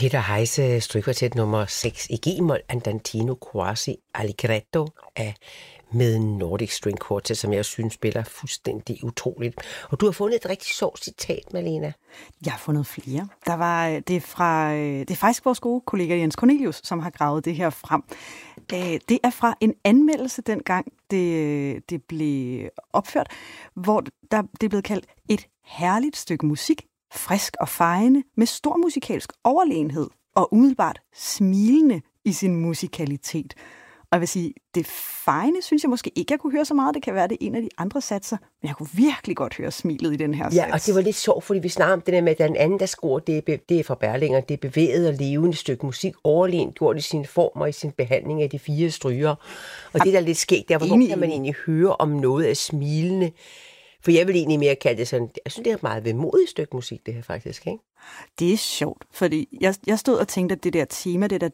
Peter Heise, strygkvartet nummer 6 i G-mol, Andantino quasi allegretto af med Nordic String Quartet, som jeg synes spiller fuldstændig utroligt. Og du har fundet et rigtig sjovt citat, Malena. Jeg har fundet flere. Det er faktisk vores gode kollega Jens Cornelius, som har gravet det her frem. Det er fra en anmeldelse dengang, det blev opført, hvor det er blevet kaldt et herligt stykke musik, frisk og fejende, med stor musikalsk overlegenhed og umiddelbart smilende i sin musikalitet. Og jeg vil sige, det fejende synes jeg måske ikke, jeg kunne høre så meget. Det kan være, det er en af de andre satser, men jeg kunne virkelig godt høre smilet i den her sats. Ja, og det var lidt sjovt, fordi vi snakker om det der med, at den anden, der scorer, det er fra Berlinger. Det er bevæget og levende stykke musik, overlegent gjort i sine former, i sin behandling af de 4 stryger. Og det der er lidt skægt, der hvor kan man egentlig høre om noget af smilende. For jeg vil egentlig mere kalde det sådan, jeg synes, det er et meget vemodigt stykke musik, det her faktisk, ikke? Det er sjovt, fordi jeg stod og tænkte, at det der tema, det der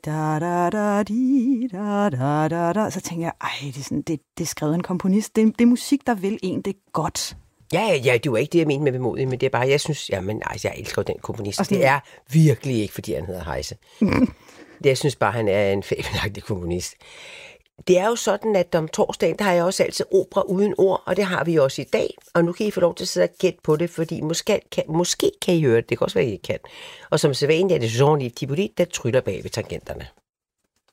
da, så tænkte jeg, det er skrevet en komponist. Det er musik, der vil en det godt. Ja, det var ikke det, jeg mente med vemodigt, men det er bare, jeg synes, jeg elsker den komponist. Det er virkelig ikke, fordi han hedder Heise. Jeg synes bare, han er en fabelagtig komponist. Det er jo sådan, at om torsdagen, der har jeg også altid opera uden ord, og det har vi også i dag. Og nu kan I få lov til at sidde og gætte på det, fordi måske kan I høre det. Det kan også være, I ikke kan. Og som sædvanligt er det Jean-Yves Thibaudet, der tryller bag ved tangenterne.